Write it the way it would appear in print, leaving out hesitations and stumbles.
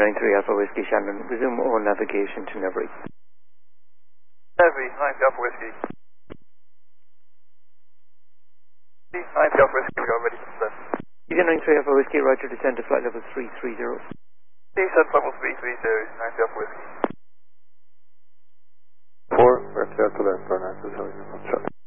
D93 Alpha Whiskey Shannon, resume all navigation to Nevry. Nevry, 90 Alpha Whiskey. 90 Alpha Whiskey, we got ready for descent. D93 Alpha Whiskey, roger, descend to flight level 330. Descent level 330, 90 Alpha Whiskey. 4, we're clear to land for 90 Alpha Whiskey.